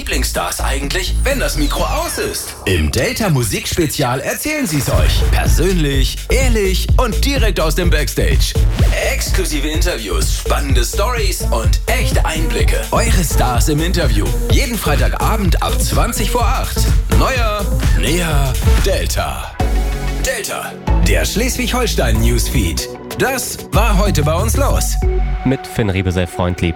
Lieblingsstars eigentlich, wenn das Mikro aus ist? Im Delta Musikspezial erzählen sie es euch. Persönlich, ehrlich und direkt aus dem Backstage. Exklusive Interviews, spannende Stories und echte Einblicke. Eure Stars im Interview. Jeden Freitagabend ab 20 vor 8. Neuer, näher, Delta. Delta, der Schleswig-Holstein-Newsfeed. Das war heute bei uns los. Mit Finn Riebesell-Freundlieb.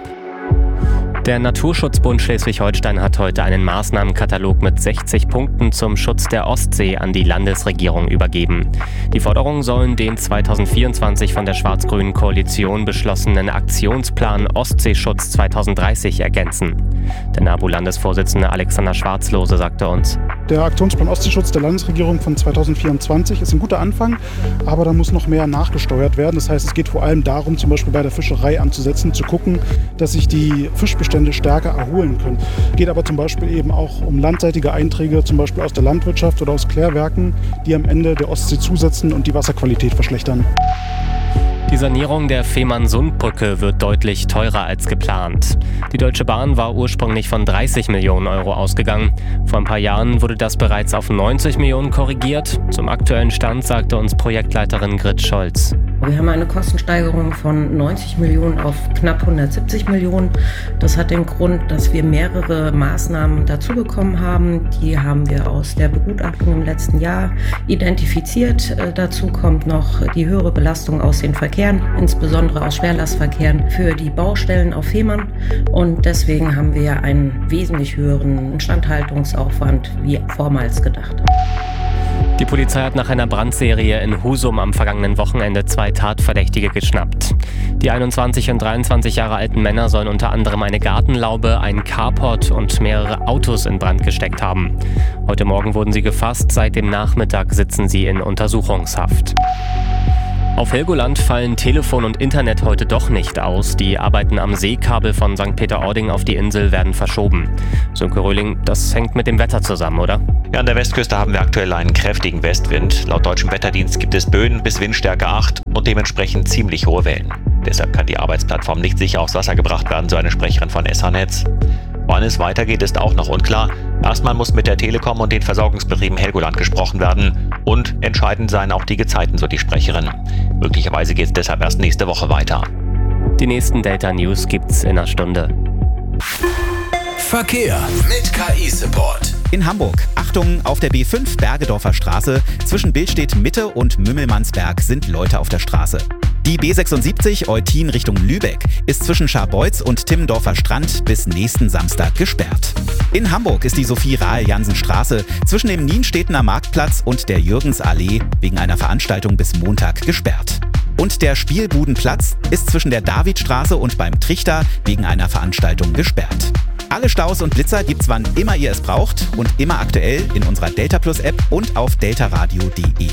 Der Naturschutzbund Schleswig-Holstein hat heute einen Maßnahmenkatalog mit 60 Punkten zum Schutz der Ostsee an die Landesregierung übergeben. Die Forderungen sollen den 2024 von der schwarz-grünen Koalition beschlossenen Aktionsplan Ostseeschutz 2030 ergänzen. Der NABU-Landesvorsitzende Alexander Schwarzlose sagte uns: Der Aktionsplan Ostseeschutz der Landesregierung von 2024 ist ein guter Anfang, aber da muss noch mehr nachgesteuert werden. Das heißt, es geht vor allem darum, zum Beispiel bei der Fischerei anzusetzen, zu gucken, dass sich die Fischbestände stärker erholen können. Geht aber zum Beispiel eben auch um landseitige Einträge, zum Beispiel aus der Landwirtschaft oder aus Klärwerken, die am Ende der Ostsee zusetzen und die Wasserqualität verschlechtern. Die Sanierung der Fehmarnsundbrücke wird deutlich teurer als geplant. Die Deutsche Bahn war ursprünglich von 30 Millionen Euro ausgegangen. Vor ein paar Jahren wurde das bereits auf 90 Millionen korrigiert. Zum aktuellen Stand sagte uns Projektleiterin Grit Scholz: Wir haben eine Kostensteigerung von 90 Millionen auf knapp 170 Millionen. Das hat den Grund, dass wir mehrere Maßnahmen dazu bekommen haben. Die haben wir aus der Begutachtung im letzten Jahr identifiziert. Dazu kommt noch die höhere Belastung aus den Verkehren, insbesondere aus Schwerlastverkehren für die Baustellen auf Fehmarn. Und deswegen haben wir einen wesentlich höheren Instandhaltungsaufwand wie vormals gedacht. Die Polizei hat nach einer Brandserie in Husum am vergangenen Wochenende 2 Tatverdächtige geschnappt. Die 21 und 23 Jahre alten Männer sollen unter anderem eine Gartenlaube, einen Carport und mehrere Autos in Brand gesteckt haben. Heute Morgen wurden sie gefasst, seit dem Nachmittag sitzen sie in Untersuchungshaft. Auf Helgoland fallen Telefon und Internet heute doch nicht aus. Die Arbeiten am Seekabel von St. Peter-Ording auf die Insel werden verschoben. Sönke Röhling, das hängt mit dem Wetter zusammen, oder? Ja, an der Westküste haben wir aktuell einen kräftigen Westwind. Laut deutschem Wetterdienst gibt es Böen bis Windstärke 8 und dementsprechend ziemlich hohe Wellen. Deshalb kann die Arbeitsplattform nicht sicher aufs Wasser gebracht werden, so eine Sprecherin von SH-Netz. Wann es weitergeht, ist auch noch unklar. Erstmal muss mit der Telekom und den Versorgungsbetrieben Helgoland gesprochen werden. Und entscheidend seien auch die Gezeiten, so die Sprecherin. Möglicherweise geht es deshalb erst nächste Woche weiter. Die nächsten Delta News gibt's in einer Stunde. Verkehr mit KI-Support. In Hamburg. Achtung, auf der B5 Bergedorfer Straße zwischen Billstedt Mitte und Mümmelmannsberg sind Leute auf der Straße. Die B76 Eutin Richtung Lübeck ist zwischen Scharbeutz und Timmendorfer Strand bis nächsten Samstag gesperrt. In Hamburg ist die Sophie-Rahl-Jansen-Straße zwischen dem Nienstedtener Marktplatz und der Jürgensallee wegen einer Veranstaltung bis Montag gesperrt. Und der Spielbudenplatz ist zwischen der Davidstraße und beim Trichter wegen einer Veranstaltung gesperrt. Alle Staus und Blitzer gibt's wann immer ihr es braucht und immer aktuell in unserer Delta Plus App und auf deltaradio.de.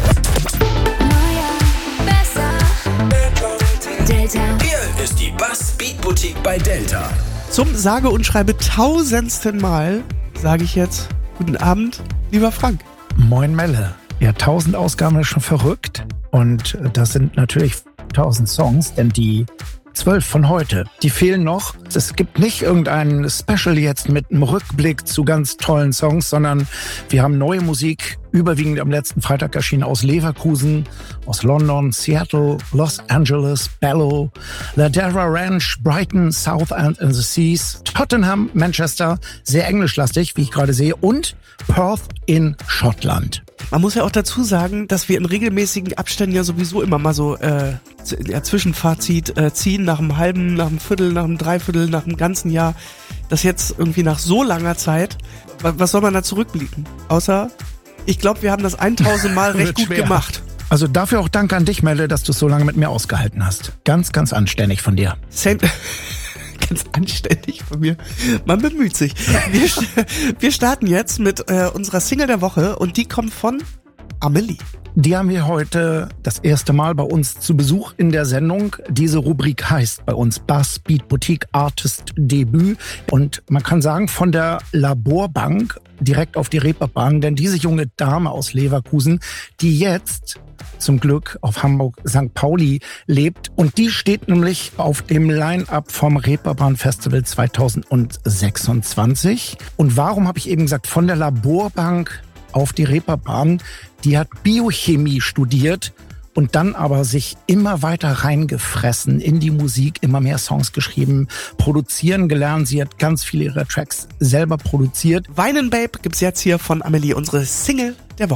Delta. Hier ist die Bass Beat Boutique bei Delta. Zum sage und schreibe 1000. Mal sage ich jetzt guten Abend, lieber Frank. Moin Melle. Ja, 1000 Ausgaben ist schon verrückt. Und das sind natürlich 1000 Songs, denn die 12 von heute, die fehlen noch. Es gibt nicht irgendein Special jetzt mit einem Rückblick zu ganz tollen Songs, sondern wir haben neue Musik, überwiegend am letzten Freitag erschienen aus Leverkusen, aus London, Seattle, Los Angeles, Bellow, Ladera Ranch, Brighton, Southend in the Seas, Tottenham, Manchester, sehr englischlastig, wie ich gerade sehe, und Perth in Schottland. Man muss ja auch dazu sagen, dass wir in regelmäßigen Abständen ja sowieso immer mal so Zwischenfazit ziehen, nach einem halben, nach einem Viertel, nach einem Dreiviertel, nach einem ganzen Jahr. Das jetzt irgendwie nach so langer Zeit, was soll man da zurückblicken? Außer, ich glaube, wir haben das 1000 Mal recht gut gemacht. Also dafür auch Dank an dich, Melle, dass du es so lange mit mir ausgehalten hast. Ganz, ganz anständig von dir. Ganz anständig von mir. Man bemüht sich. Wir starten jetzt mit unserer Single der Woche und die kommt von Amelie. Die haben wir heute das erste Mal bei uns zu Besuch in der Sendung. Diese Rubrik heißt bei uns Bass Beat Boutique Artist Debüt. Und man kann sagen, von der Laborbank direkt auf die Reeperbahn. Denn diese junge Dame aus Leverkusen, die jetzt zum Glück auf Hamburg St. Pauli lebt. Und die steht nämlich auf dem Line-Up vom Reeperbahn Festival 2026. Und warum habe ich eben gesagt, von der Laborbank auf die Reeperbahn? Die hat Biochemie studiert und dann aber sich immer weiter reingefressen in die Musik, immer mehr Songs geschrieben, produzieren gelernt. Sie hat ganz viele ihrer Tracks selber produziert. Weinen Babe gibt's jetzt hier von Amelie, unsere Single der Woche.